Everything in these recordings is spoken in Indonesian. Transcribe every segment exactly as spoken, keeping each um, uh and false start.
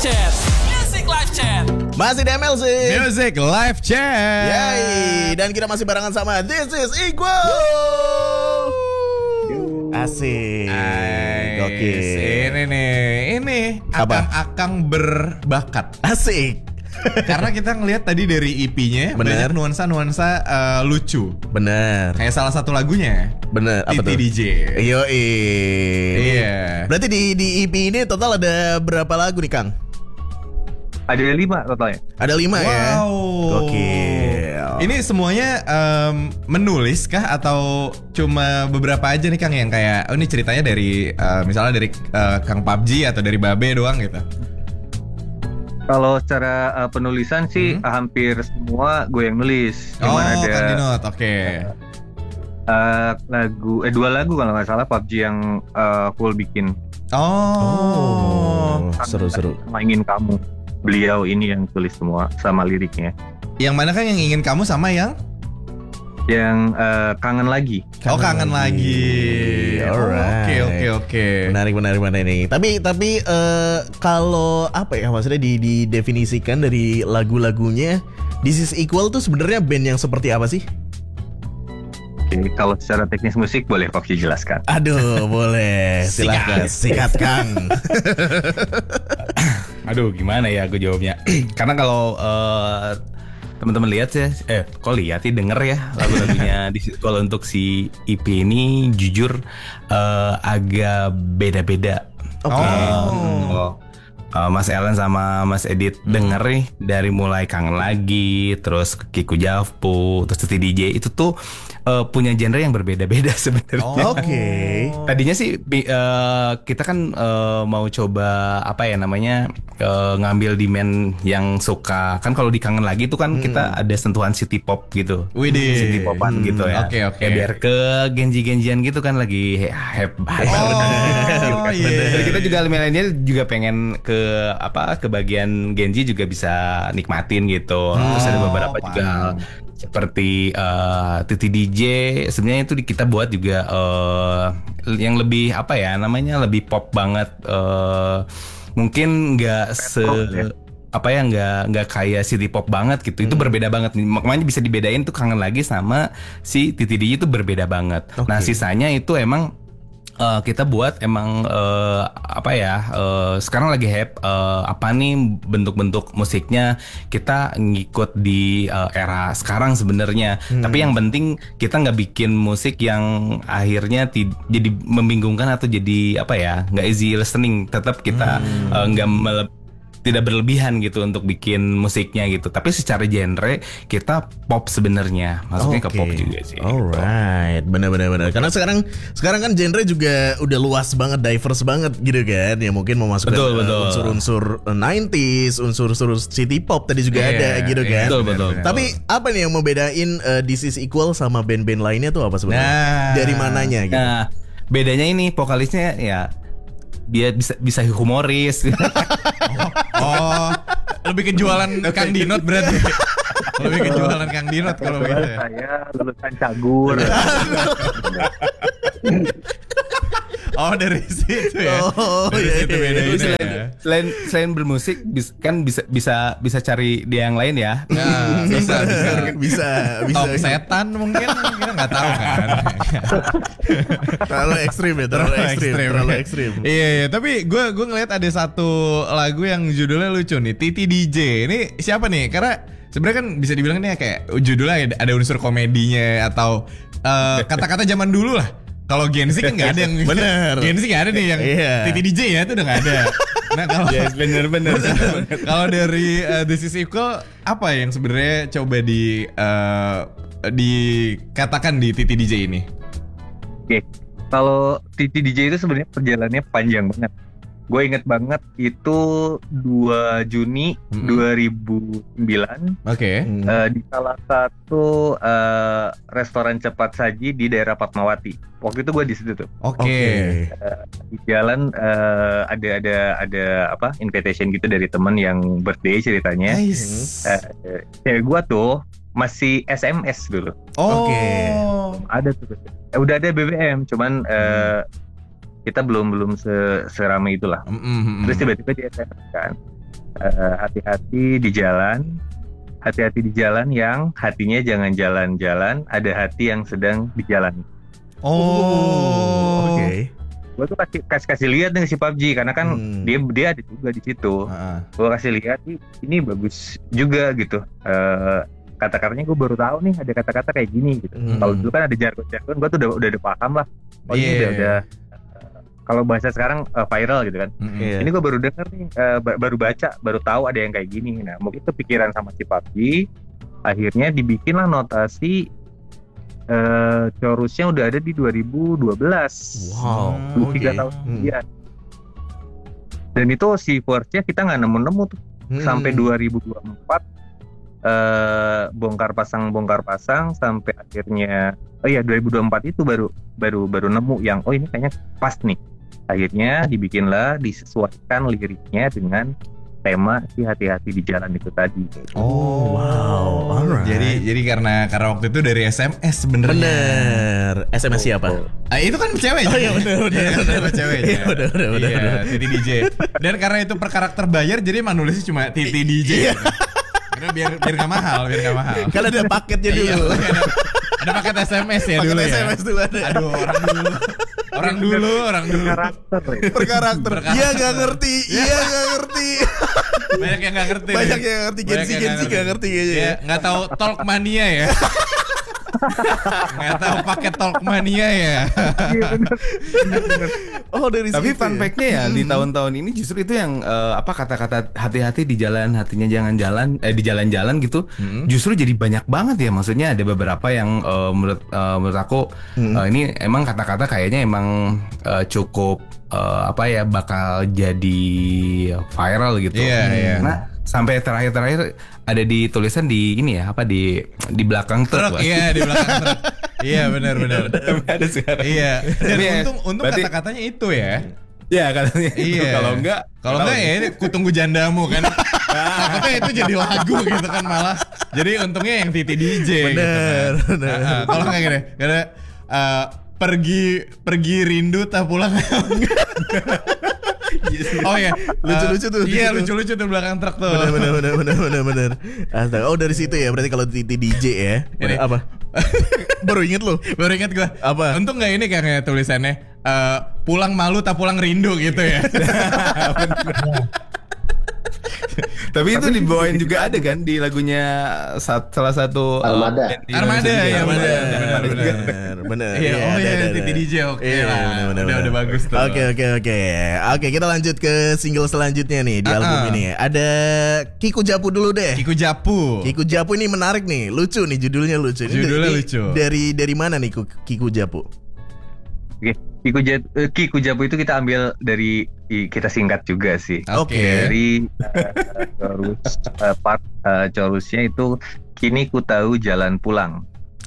Chat. Music Live Chat. Masih di M L C Music Live Chat. Yay. Dan kita masih barengan sama This is Equal. Asik. Oke. Ini nih, ini Apa? akang-akang berbakat. Asik. Karena kita ngelihat tadi dari E P-nya Bener. banyak nuansa-nuansa uh, lucu. Bener. Kayak salah satu lagunya Bener. Apa tuh? Titi D J. Yoi. Iya. Berarti di di E P ini total ada berapa lagu nih, Kang? Ada lima totalnya. Ada lima ya. Wow. Gokil. Ini semuanya um, menulis kah atau cuma beberapa aja nih Kang yang kayak oh ini ceritanya dari uh, misalnya dari uh, Kang P U B G atau dari Babe doang gitu? Kalau secara uh, penulisan sih Hmm. uh, hampir semua gue yang nulis. Oh, Cuman ada Kang Dinot, oke. uh, lagu, eh dua lagu kalau nggak salah P U B G yang uh, full bikin. Oh. Oh, seru-seru. Sama Ingin Kamu. Beliau ini yang tulis semua sama liriknya. Yang mana kan yang ingin kamu sama yang? Yang uh, Kangen Lagi. Oh kangen lagi. Alright. Oke oke oke. Menarik menarik menarik nih. Tapi tapi eh, kalau apa ya maksudnya di didefinisikan dari lagu-lagunya This is Equal tuh sebenarnya band yang seperti apa sih? Oke, kalau secara teknis musik boleh P U B G jelaskan. Aduh, boleh. Silakan. Sikat, Kang. Aduh, gimana ya aku jawabnya? Karena kalau uh, teman-teman lihat ya, eh, kok lihat sih denger ya lagu-lagunya di kalau untuk si E P ini jujur uh, agak beda-beda. Oke. Oh. Uh, Mas Ellen sama Mas Edit Hmm. denger nih dari mulai Kangen Lagi, terus Kiku Javpu, terus Titi D J itu tuh uh, punya genre yang berbeda-beda sebenarnya. Oke. Tadinya sih bi- uh, kita kan uh, mau coba apa ya namanya uh, ngambil demand yang suka kan kalau di Kangen Lagi itu kan kita ada sentuhan city pop gitu. Widih. City popan Hmm, gitu ya. oke, oke. Ya biar ke genji-genjian gitu kan lagi he- hype hype Oh, banget. iya. Dan kita juga milenial juga pengen ke apa ke bagian Genji juga bisa nikmatin gitu. Terus ada beberapa paham. juga hal seperti uh, Titi D J sebenarnya itu di- kita buat juga uh, yang lebih apa ya namanya lebih pop banget, uh, mungkin nggak se ya. apa ya nggak nggak kayak city pop banget gitu. Itu berbeda banget. Makanya bisa dibedain tuh Kangen Lagi sama si Titi D J itu berbeda banget. Oke. Nah sisanya itu emang Uh, kita buat emang uh, apa ya uh, sekarang lagi hype uh, apa nih bentuk-bentuk musiknya kita ngikut di uh, era sekarang sebenarnya. Tapi yang penting kita nggak bikin musik yang akhirnya ti- jadi membingungkan atau jadi apa ya nggak easy listening. Tetap kita uh, nggak mele- tidak berlebihan gitu untuk bikin musiknya gitu. Tapi secara genre kita pop sebenarnya, masuknya ke Oke. pop juga sih. Alright, benar-benar benar. Karena sekarang sekarang kan genre juga udah luas banget, diverse banget gitu kan. Ya mungkin memasukkan Betul, uh, betul. unsur-unsur uh, sembilan puluhan, unsur-unsur city pop tadi juga Iya, ada gitu iya, kan. betul, betul. Tapi apa nih yang membedain uh, This is Equal sama band-band lainnya tuh apa sebenarnya? Nah. Dari mananya gitu? Nah, bedanya ini vokalisnya ya dia bisa bisa humoris. Oh, lebih ke jualan Kang Dinot berarti. Lebih ke jualan Kang Dinot kalau begitu ya. Saya lulusan Cagur. Oh dari situ ya. Oh, Dari iya, situ iya, beda iya. ini selain, ya. selain selain bermusik bis- kan bisa bisa bisa cari dia yang lain ya. Nah, bisa bisa. bisa, bisa. Top setan mungkin kita nggak tahu kan. Terlalu ekstrim ya, terlalu ekstrim, terlalu ekstrim. Iya, iya, tapi gue gue ngeliat ada satu lagu yang judulnya lucu nih, Titi D J. Ini siapa nih? Karena sebenarnya kan bisa dibilang nih kayak judulnya ada- ada unsur komedinya atau eh, kata-kata zaman dulu lah. Kalau Gen Z kan nggak ada yang Bener. Gen Z nggak ada nih yang Iya. Titi D J ya itu udah nggak ada. Nah kalau Yes, bener bener. kalau dari uh, This is Equal apa yang sebenarnya coba di uh, dikatakan di Titi D J ini? Oke, kalau Titi D J itu sebenarnya perjalanannya panjang banget. Gue inget banget itu dua Juni Mm-mm. dua ribu sembilan Oke. Hmm. eh, di salah satu eh, restoran cepat saji di daerah Fatmawati. Waktu itu gue di situ tuh. Oke. Oke. Di jalan eh, ada ada ada apa invitation gitu dari temen yang birthday ceritanya. Nice. Eh, cewek gue tuh masih S M S dulu. Oh. Oke. Ada tuh. Eh, udah ada B B M, cuman eh, kita belum belum se serame itulah. Mm-mm. Terus tiba-tiba dia S M S kan. eh, hati-hati di jalan, hati-hati di jalan yang hatinya jangan jalan-jalan, ada hati yang sedang dijalani. Oh, Oke. Gue tuh kasih kasih, kasih lihat nih si P U B G karena kan Hmm. dia dia ada juga di situ. Heeh. Gue kasih lihat "Ih, ini bagus juga gitu. Eh, kata-katanya gue baru tahu nih ada kata-kata kayak gini gitu. Hmm. Kalau dulu kan ada jargon-jargon, gue tuh udah udah, udah paham lah. Oh ini Iya. udah udah. eh, Kalau bahasa sekarang eh, viral gitu kan. Mm-mm. Iya. Ini gue baru denger nih, eh, ba- baru baca, baru tahu ada yang kayak gini. Nah mungkin kepikiran sama si P U B G, akhirnya dibikinlah notasi. Eh, Chorusnya udah ada di dua ribu dua belas. Wow. Hmm, tiga oke. tahun Hmm. kemudian. Dan itu si verse-nya kita nggak nemu-nemu tuh Hmm. sampai dua ribu dua puluh empat eh, bongkar pasang bongkar pasang sampai akhirnya oh iya dua ribu dua puluh empat itu baru baru baru nemu yang oh ini kayaknya pas nih. Akhirnya dibikinlah disesuaikan liriknya dengan tema si hati-hati di jalan itu tadi. Oh, wow. Alright. Jadi jadi karena karena waktu itu dari S M S sebenarnya. Bener. S M S siapa? Ah, itu kan cewek. Oh iya, bener, bener, Iya, bener. sama ceweknya. Iya, bener, bener, bener, Iya, bener. Titi D J. Dan karena itu per karakter bayar jadi emang nulisnya cuma Titi D J. Iya. Karena biar biar nggak mahal, biar nggak mahal. Kan ada paketnya Iya, dulu. ada, ada paket S M S ya Paket dulu S ya. M S dulu ada. Aduh, orang dulu. Orang dulu, orang dulu. Karakter ya. Per karakter. Per karakter. Iya nggak ngerti. Iya nggak ngerti. Banyak yang nggak ngerti. Banyak nih. yang nggak ngerti. Banyak Gensi yang Gensi nggak ngerti kayaknya. Iya, nggak tahu talk mania ya. Nggak tahu paket talk mania ya. Iya bener. Oh dari Tapi situ fun ya? fact-nya ya di tahun-tahun ini justru itu yang eh, apa kata-kata hati-hati di jalan, hatinya jangan jalan, eh di jalan-jalan gitu, justru jadi banyak banget ya. Maksudnya ada beberapa yang eh, menurut eh, menurut aku eh, ini emang kata-kata kayaknya emang eh, cukup eh, apa ya bakal jadi viral gitu. Iya, iya. Nah sampai terakhir-terakhir ada di tulisan di ini ya apa di di belakang truk. Truk, iya di belakang truk. Iya benar-benar. Ada sekarang. Iya. Dan Tapi ya, untung untung berarti- kata-katanya itu ya. Ya katanya. Iya. Kalau enggak, kalau enggak ya ini kutunggu jandamu kan. Takutnya itu jadi lagu gitu kan malah. Jadi untungnya yang Titi D J. Bener, gitu kan. bener. Ah, ah. Kalau enggak gini, karena uh, pergi pergi rindu tak pulang. Oh ya, Lucu-lucu tuh di Iya situ. lucu-lucu tuh belakang truk tuh. Bener bener bener bener bener bener. Astaga. Oh dari situ ya. Berarti kalau Titi D J ya. Ini. Apa? Baru inget loh. Baru ingat gue. Apa? Untung nggak ini kayak tulisannya eh, pulang malu tak pulang rindu gitu ya. Tapi itu dibawain juga ada kan di lagunya sat- salah satu uh, Armada. band di Armada, Indonesia juga. ya, Bener bener, bener bener. bener bener. Iya, oh ada, iya, ada, Titi ada. D J, oke Iya, lah. bener, bener, Udah- bener. udah bagus tuh. Oke oke oke. Oke kita lanjut ke single selanjutnya nih di Ah, album ah. ini. Ada Kiku Japu dulu deh. Kiku Japu. Kiku Japu ini menarik nih, lucu nih judulnya lucu. Ini Judulnya dari- lucu. Dari dari mana nih Ku- Kiku Japu? Oke, Kiku Japu, eh, Kiku Japu itu kita ambil dari i- kita singkat juga sih. Oke. Dari eh, chorus eh, part eh, chorusnya itu kini ku tahu jalan pulang.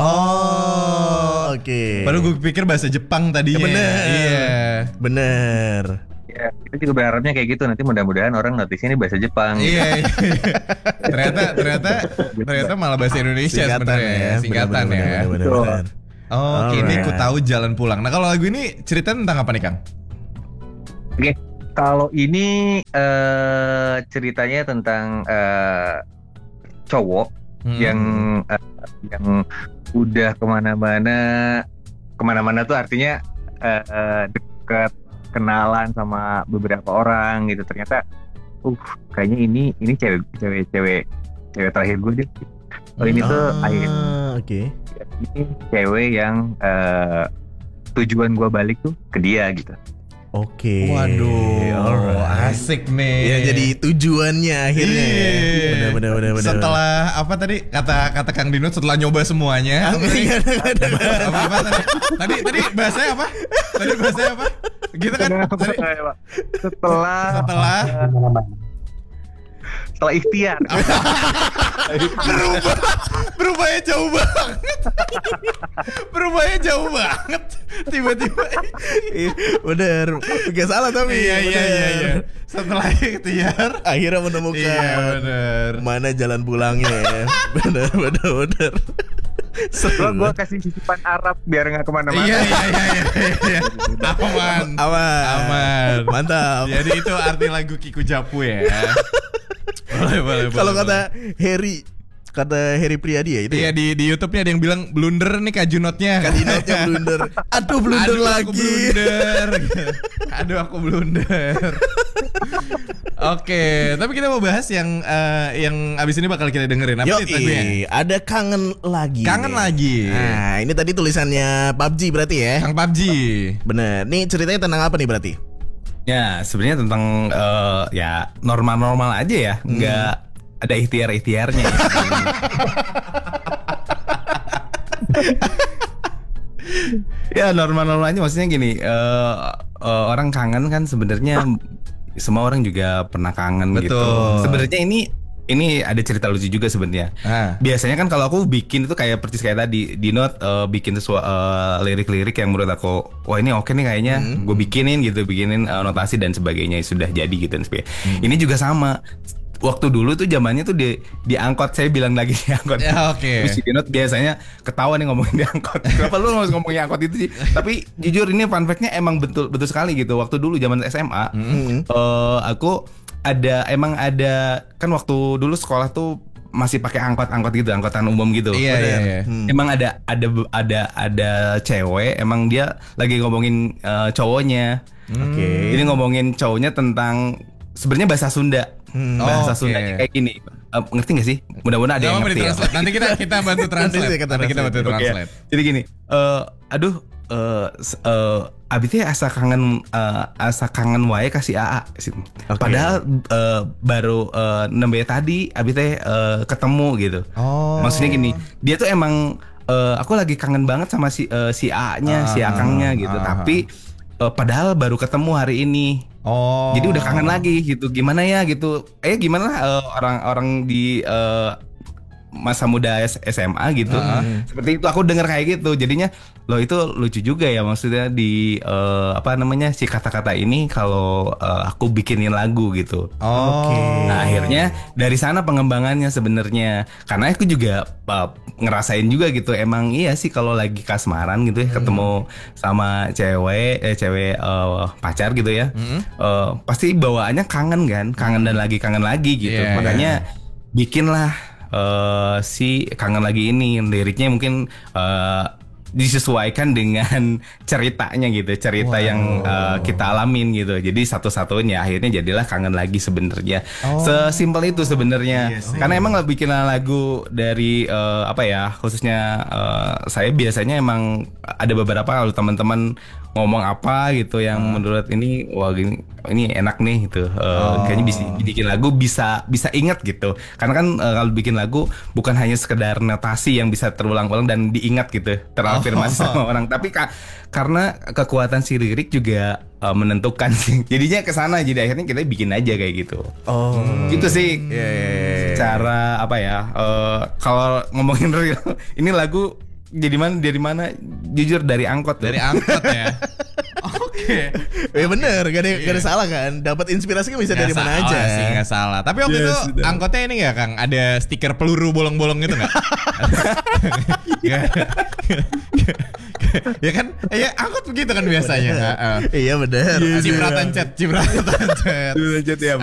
Oh, oke. Baru gue pikir bahasa Jepang tadinya. Bener. Iya. Bener. Ya, kita juga berharapnya kayak gitu. Nanti mudah-mudahan orang notisnya ini bahasa Jepang. Iya. iya. ternyata ternyata ternyata malah bahasa Indonesia Singkatan sebenarnya. ya. Singkatan Bener, ya. bener, bener, Betul. bener. Oh, kini Alright. ku tahu jalan pulang. Nah, kalau lagu ini cerita tentang apa nih, Kang? Oke, kalau ini eh, ceritanya tentang eh, cowok Hmm. yang eh, yang udah kemana-mana, kemana-mana tuh artinya eh, eh, deket, kenalan sama beberapa orang gitu. Ternyata, uh, kayaknya ini ini cewek cewek cewek cewek terakhir gue deh. Oh ini tuh Ah, akhir oke. ini cewek yang eh, tujuan gue balik tuh ke dia gitu. Oke. Waduh, alright. asik nih. Ya jadi tujuannya akhirnya. Iya. Bener bener bener bener. Setelah apa tadi kata kata Kang Dinut setelah nyoba semuanya. Ah, iya, iya, iya. apa, apa tadi? Tadi tadi bahasanya apa? Tadi bahasanya apa? Gitu kan? Tadi, Setelah setelah setelah ikhtiar. berubah berubahnya jauh banget. Berubahnya jauh banget. Tiba-tiba. Iya, bener. Gak salah tapi. Iya iya bener. iya iya. Setelah ikhtiar. Akhirnya menemukan Iya benar. mana jalan pulangnya ya. Bener bener bener. Gua Seru gua banget. kasih titipan Arab biar nggak kemana-mana. Iya iya iya iya. iya. Aman. Aman. Aman. Mantap. Jadi itu arti lagu Kiku Japu ya. Boleh boleh. Kalau boleh, kata Harry, kata Harry Priadi ya itu. Iya ya? di di YouTube-nya ada yang bilang blunder nih kajunotnya. Kadinotnya blunder. Aduh blunder Aduh, lagi. Aku blunder. Aduh aku blunder. Oke, tapi kita mau bahas yang eh, yang abis ini bakal kita dengerin. Apa Yo, nih lagunya? ada kangen lagi. Kangen nih. lagi. Nah, ini tadi tulisannya P U B G berarti ya. Kang P U B G. Bener. Nih ceritanya tentang apa nih berarti? Ya, sebenarnya tentang eh, ya normal-normal aja ya, nggak ada ikhtiar-ikhtiarnya. ya. Ya normal-normal aja, maksudnya gini, eh, eh, orang kangen kan sebenarnya semua orang juga pernah kangen gitu. Betul. Sebenarnya ini ini ada cerita lucu juga sebenarnya. Ah. Biasanya kan kalau aku bikin itu kayak persis kayak tadi di note eh, bikin sesuatu lirik-lirik yang menurut aku wah ini oke nih kayaknya gue bikinin gitu, bikinin eh, notasi dan sebagainya sudah jadi gitu dan sebagainya. Ini juga sama. Waktu dulu tuh zamannya tuh di di angkot, saya bilang lagi di angkot. Ya, oke. Terus di note biasanya ketawa nih ngomongin di angkot. Kenapa lu harus ngomongin angkot itu sih? Tapi jujur ini fun fact-nya emang betul betul sekali gitu. Waktu dulu zaman S M A, eh, aku ada emang ada kan waktu dulu sekolah tuh masih pakai angkot-angkot gitu, angkotan umum gitu. Iya iya iya. Emang ada ada ada ada cewek, emang dia lagi ngomongin eh, cowoknya. Oke. Jadi ngomongin cowoknya tentang sebenarnya bahasa Sunda. Bahasa Oh, oke. Sundanya kayak gini. Eh, ngerti gak sih? Mudah-mudahan ada Gak yang apa-apa ngerti ya. ditranslate. Nanti kita kita bantu translate. Nanti kita Nanti kita bantu Oke. translate. Jadi gini, eh aduh eh s- eh abis itu asa kangen eh, asa kangen wae kasih A A. Oke. Padahal eh, baru eh, nembe tadi abis itu eh, ketemu gitu. Oh. Maksudnya gini, dia tuh emang eh, aku lagi kangen banget sama si eh, si A-nya, si Ah, Akangnya gitu. ah. Tapi eh, padahal baru ketemu hari ini. Oh. Jadi udah kangen lagi gitu. Gimana ya gitu. Eh gimana lah eh, orang-orang di eh, masa muda S- SMA gitu. Seperti itu aku dengar kayak gitu. Jadinya loh itu lucu juga ya, maksudnya di eh, apa namanya si kata-kata ini kalau eh, aku bikinin lagu gitu. Oh. Nah akhirnya dari sana pengembangannya sebenarnya, karena aku juga uh, ngerasain juga gitu. Emang iya sih kalau lagi kasmaran gitu ya, ketemu sama cewek, eh cewek uh, pacar gitu ya, uh, pasti bawaannya kangen kan, kangen dan lagi kangen lagi gitu. Iya, Makanya bikinlah uh, si kangen lagi ini, liriknya mungkin uh, disesuaikan dengan ceritanya gitu, cerita yang uh, kita alamin gitu. Jadi satu-satunya akhirnya jadilah kangen lagi sebenarnya. Sesimpel itu sebenarnya. Karena emang lah bikin lagu dari uh, apa ya, khususnya uh, saya biasanya emang ada beberapa kalau teman-teman ngomong apa gitu yang menurut ini wah gini ini enak nih gitu. Uh, kayaknya bisa bikin lagu bisa bisa ingat gitu. Karena kan uh, kalau bikin lagu bukan hanya sekedar notasi yang bisa terulang-ulang dan diingat gitu, terafirmasi sama orang, tapi ka- karena kekuatan si lirik juga uh, menentukan sih. Jadinya ke sana, jadi akhirnya kita bikin aja kayak gitu. Oh. Gitu sih. Iya, iya, iya. Cara apa ya? uh, kalau ngomongin real, ini lagu jadi mana dari mana? Jujur dari angkot. Dari angkot ya. Oke. Ya bener, gak ada, gak ada salah kan. Dapat inspirasi kan bisa dari Nggak mana salah aja. sih, nggak salah. Tapi waktu Yes, itu sudah. angkotnya ini nggak Kang? Ada stiker peluru bolong-bolong gitu nggak? Nggak. Ya kan? Ya angkot begitu kan biasanya. Heeh. Iya bener. Cipratan chat, cipratan chat. Lanjut ya.